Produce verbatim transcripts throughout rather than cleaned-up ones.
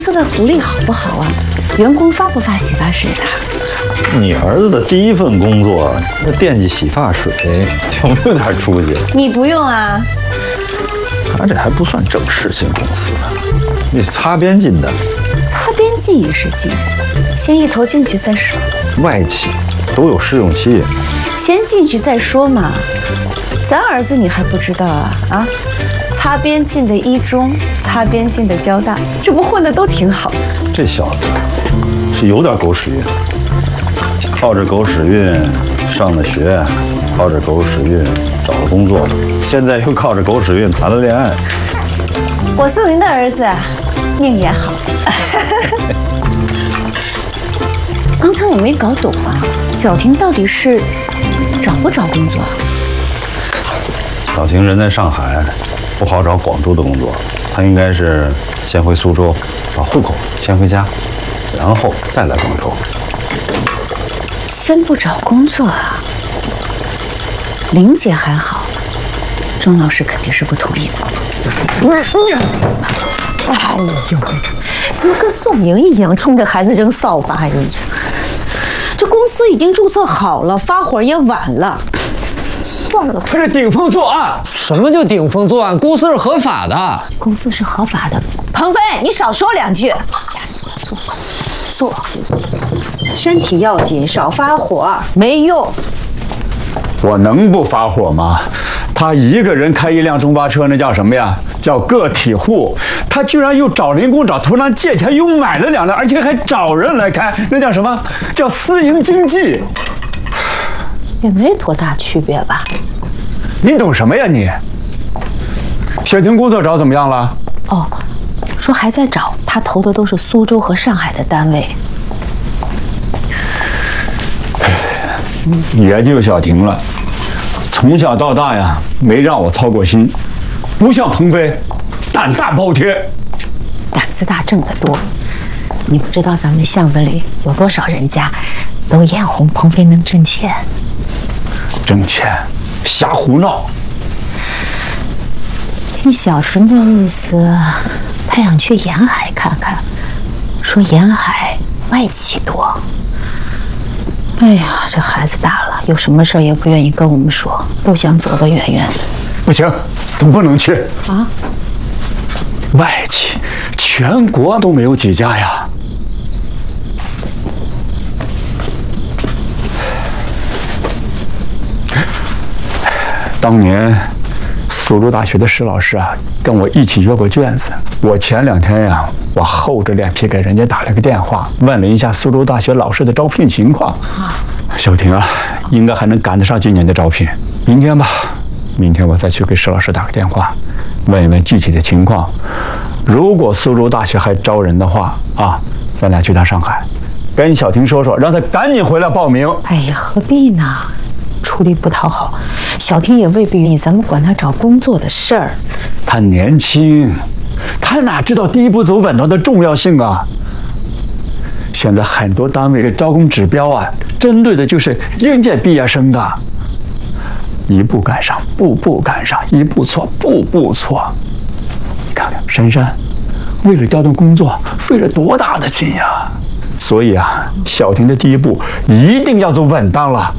司的福利好不好啊？员工发不发洗发水的？ 你儿子的第一份工作，那惦记洗发水，有没有点出息？ 你不用啊。 他这还不算正式进公司呢，你擦边进的。 擦边进也是进，先一头进去再说。 外企都有试用期， 先进去再说嘛。咱儿子你还不知道啊啊！擦边进的一中，擦边进的交大，这不混的都挺好。 这小子是有点狗屎运，靠着狗屎运上的学，靠着狗屎运找了工作，现在又靠着狗屎运谈了恋爱。 我素云的儿子命也好。刚才我没搞懂啊，小婷到底是找不找工作？ 小婷人在上海，不好找广州的工作，她应该是先回苏州把户口迁回家，然后再来广州。 先不找工作啊？玲姐还好，钟老师肯定是不同意的。哎呦，怎么跟宋明一样冲着孩子扔扫把呀？这公司已经注册好了，发火也晚了。算了， 他是顶风作案。什么叫顶风作案？公司是合法的。 公司是合法的。鹏飞，你少说两句。坐，坐。身体要紧，少发火，没用。 我能不发火吗？他一个人开一辆中巴车，那叫什么呀？叫个体户。他居然又找零工、找投行借钱，又买了两辆，而且还找人来开，那叫什么？叫私营经济。 也没多大区别吧？ 你懂什么呀你？小婷工作找怎么样了？ 哦，说还在找，他投的都是苏州和上海的单位。 也就小婷了，从小到大呀，没让我操过心，不像鹏飞，胆大包天， 胆子大挣得多。你不知道咱们巷子里有多少人家都眼红鹏飞能挣钱。 挣钱，瞎胡闹。 听小婷的意思，他想去沿海看看，说沿海外企多。哎呀，这孩子大了，有什么事也不愿意跟我们说，都想走得远远的。 不行，都不能去啊！ 外企全国都没有几家呀。当年苏州大学的石老师啊，跟我一起约过卷子。我前两天呀，我厚着脸皮给人家打了个电话，问了一下苏州大学老师的招聘情况。小婷啊，应该还能赶得上今年的招聘。明天吧，明天我再去给石老师打个电话，问一问具体的情况。如果苏州大学还招人的话啊，咱俩去趟上海，跟小婷说说，让她赶紧回来报名。 哎呀，何必呢？出力不讨好，小婷也未必愿意咱们管她找工作的事儿。 她年轻，她哪知道第一步走稳当的重要性啊？现在很多单位的招工指标啊，针对的就是应届毕业生的。一步赶上，步步赶上；一步错，步步错。你看看珊珊，为了调动工作，费了多大的劲呀！所以啊，小婷的第一步一定要走稳当了。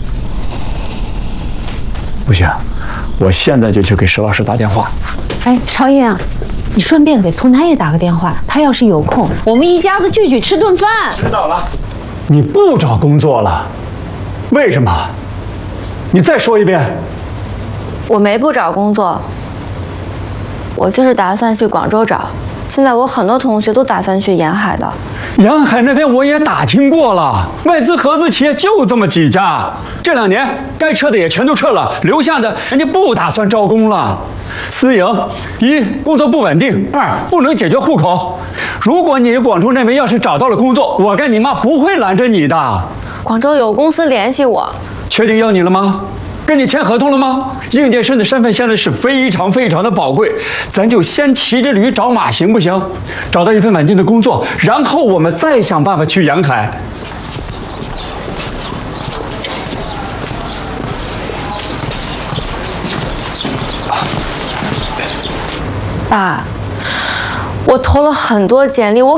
不行，我现在就去给石老师打电话。 哎，朝英，你顺便给涂南也打个电话，他要是有空，我们一家子聚聚吃顿饭。 知道了。你不找工作了？为什么？你再说一遍。 我没不找工作，我就是打算去广州找。现在我很多同学都打算去沿海的。 沿海那边我也打听过了，外资合资企业就这么几家，这两年该撤的也全都撤了，留下的人家不打算招工了。私营，一工作不稳定，二不能解决户口。如果你广州那边要是找到了工作，我跟你妈不会拦着你的。 广州有公司联系我， 确定要你了吗？跟你签合同了吗？应届生的身份现在是非常非常的宝贵，咱就先骑着驴找马行不行？找到一份稳定的工作，然后我们再想办法去沿海。 爸， 我投了很多简历，我